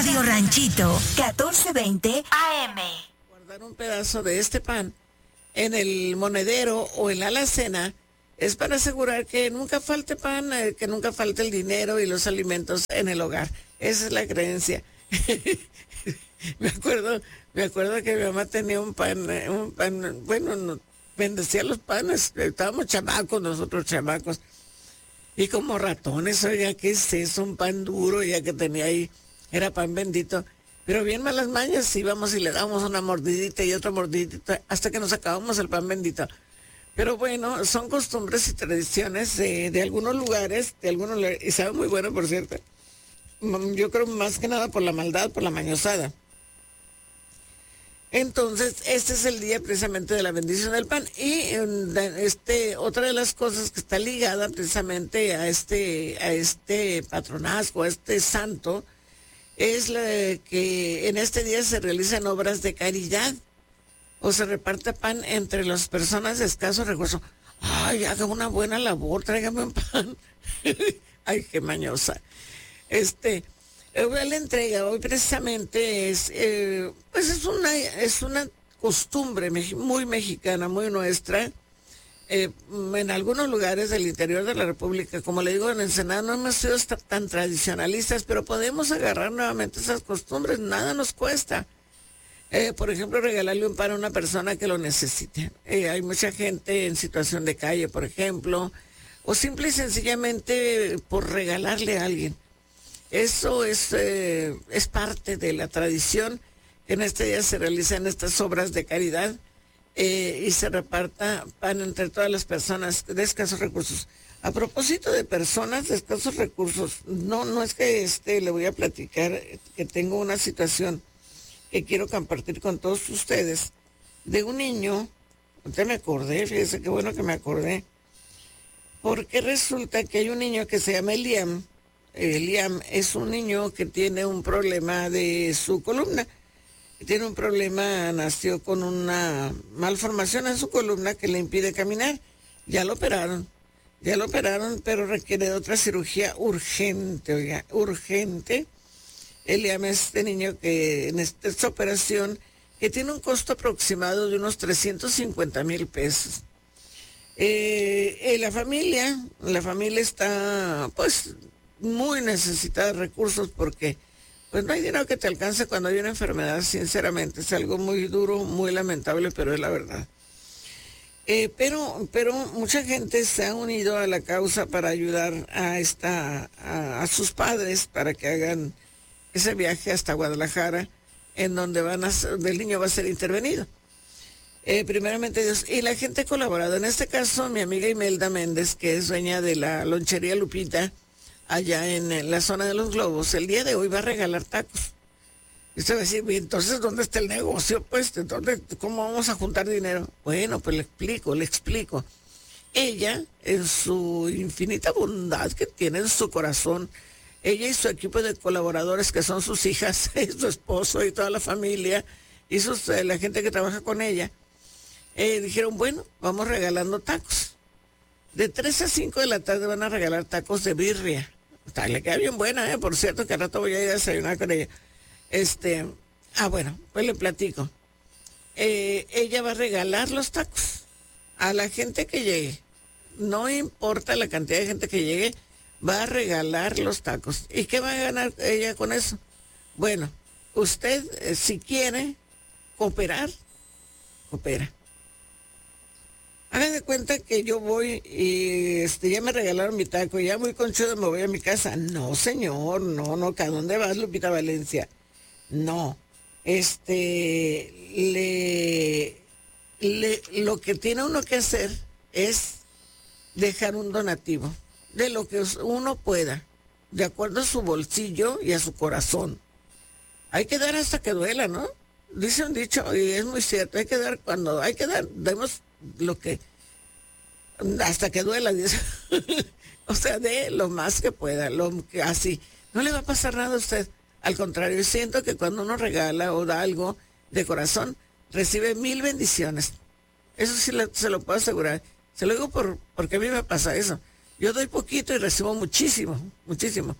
Radio Ranchito, 1420 AM. Guardar un pedazo de este pan en el monedero o en la alacena es para asegurar que nunca falte pan, que nunca falte el dinero y los alimentos en el hogar. Esa es la creencia. Me acuerdo que mi mamá tenía un pan, bueno, bendecía los panes, estábamos nosotros chamacos, y como ratones, oiga, ¿qué es eso? Un pan duro, ya que tenía ahí, era pan bendito, pero bien malas mañas, íbamos y le dábamos una mordidita y otra mordidita, hasta que nos acabamos el pan bendito. Pero bueno, son costumbres y tradiciones de algunos lugares, y sabe muy bueno, por cierto. Yo creo más que nada por la maldad, por la mañosada. Entonces, este es el día precisamente de la bendición del pan. Y otra de las cosas que está ligada precisamente a este patronazgo, a este santo, es que en este día se realizan obras de caridad o se reparte pan entre las personas de escasos recursos. Ay, haga una buena labor, tráigame un pan. Ay, qué mañosa. La entrega hoy precisamente pues es una costumbre muy mexicana, muy nuestra. En algunos lugares del interior de la República, como le digo, en Ensenada no hemos sido tan tradicionalistas, pero podemos agarrar nuevamente esas costumbres, nada nos cuesta. Por ejemplo, regalarle un pan a una persona que lo necesite. Hay mucha gente en situación de calle, por ejemplo, o simple y sencillamente por regalarle a alguien. Eso es parte de la tradición que en este día se realizan estas obras de caridad y se reparta pan entre todas las personas de escasos recursos. A propósito de personas de escasos recursos, no es que le voy a platicar que tengo una situación que quiero compartir con todos ustedes de un niño. Usted me acordé, fíjese qué bueno que me acordé, porque resulta que hay un niño que se llama Eliam. Eliam es un niño que tiene un problema de su columna. Tiene un problema, nació con una malformación en su columna que le impide caminar. Ya lo operaron, pero requiere de otra cirugía urgente, oiga, urgente. Eliam es este niño que en esta operación que tiene un costo aproximado de unos 350,000 pesos. La familia está pues muy necesitada de recursos porque pues no hay dinero que te alcance cuando hay una enfermedad, sinceramente. Es algo muy duro, muy lamentable, pero es la verdad. Pero mucha gente se ha unido a la causa para ayudar a sus padres para que hagan ese viaje hasta Guadalajara, en donde el niño va a ser intervenido. Primeramente Dios. Y la gente ha colaborado. En este caso, mi amiga Imelda Méndez, que es dueña de la lonchería Lupita, allá en la zona de los Globos, el día de hoy va a regalar tacos. Y usted va a decir, entonces, ¿dónde está el negocio? Pues, ¿cómo vamos a juntar dinero? Bueno, pues le explico. Ella, en su infinita bondad que tiene en su corazón, ella y su equipo de colaboradores, que son sus hijas, y su esposo y toda la familia, y la gente que trabaja con ella, dijeron, bueno, vamos regalando tacos. De 3 a 5 de la tarde van a regalar tacos de birria. Le queda bien buena, por cierto, que al rato voy a ir a desayunar con ella. Bueno, pues le platico. Ella va a regalar los tacos a la gente que llegue. No importa la cantidad de gente que llegue, va a regalar los tacos. ¿Y qué va a ganar ella con eso? Bueno, usted, si quiere cooperar, coopera. Haga de cuenta que yo voy y ya me regalaron mi taco, ya muy conchudo me voy a mi casa. No, señor, no, ¿a dónde vas, Lupita Valencia? No, lo que tiene uno que hacer es dejar un donativo de lo que uno pueda, de acuerdo a su bolsillo y a su corazón. Hay que dar hasta que duela, ¿no? Dice un dicho, y es muy cierto, demos lo que, hasta que duela, dice. O sea, de lo más que pueda, así. No le va a pasar nada a usted. Al contrario, siento que cuando uno regala o da algo de corazón, recibe 1000 bendiciones. Eso sí se lo puedo asegurar. Se lo digo porque a mí me pasa eso. Yo doy poquito y recibo muchísimo, muchísimo.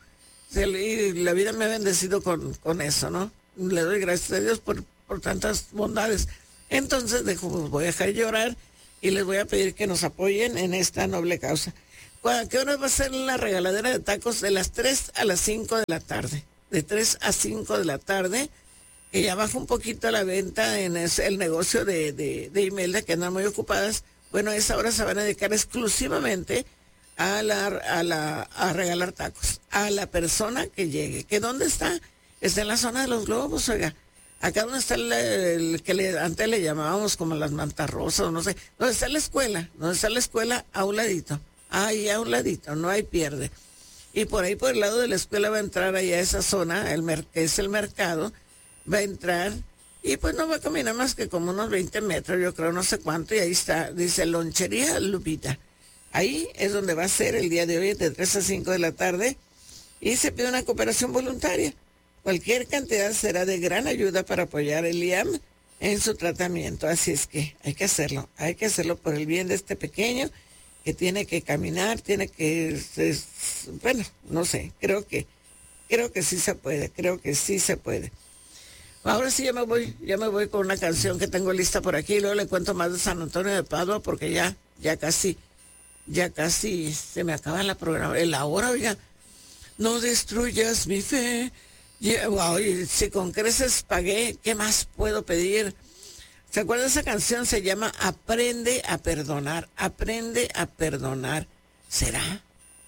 Y la vida me ha bendecido con eso, ¿no? Le doy gracias a Dios por tantas bondades. Entonces voy a dejar llorar y les voy a pedir que nos apoyen en esta noble causa. ¿Qué hora va a ser la regaladera de tacos? De las 3 a las 5 de la tarde. De 3 a 5 de la tarde, que ya baja un poquito la venta en el negocio de Imelda, que andan muy ocupadas. Bueno, a esa hora se van a dedicar exclusivamente a regalar tacos a la persona que llegue. ¿Que dónde está? Está en la zona de los globos, oiga. Acá donde está el que antes le llamábamos como las mantas rosas, no sé. ¿Dónde está la escuela? ¿Dónde está la escuela? A un ladito. Ahí a un ladito, no hay pierde. Y por ahí, por el lado de la escuela, va a entrar allá a esa zona, que es el mercado, va a entrar y pues no va a caminar más que como unos 20 metros, yo creo, no sé cuánto, y ahí está, dice Lonchería Lupita. Ahí es donde va a ser el día de hoy, de 3 a 5 de la tarde, y se pide una cooperación voluntaria. Cualquier cantidad será de gran ayuda para apoyar el IAM en su tratamiento. Así es que hay que hacerlo por el bien de este pequeño que tiene que caminar, bueno, no sé, creo que sí se puede, Ahora sí ya me voy con una canción que tengo lista por aquí, y luego le cuento más de San Antonio de Padua, porque ya casi se me acaba la hora, oiga. No destruyas mi fe. Si con creces pagué, ¿qué más puedo pedir? ¿Se acuerda esa canción? Se llama Aprende a perdonar. Aprende a perdonar. ¿Será?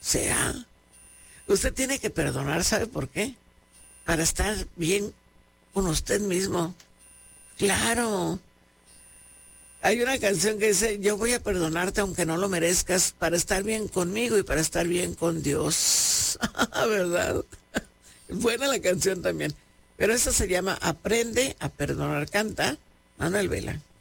Usted tiene que perdonar, ¿sabe por qué? Para estar bien con usted mismo. Claro. Hay una canción que dice, yo voy a perdonarte aunque no lo merezcas, para estar bien conmigo y para estar bien con Dios. ¿Verdad? Buena la canción también. Pero esa se llama Aprende a perdonar. Canta Manuel Vela.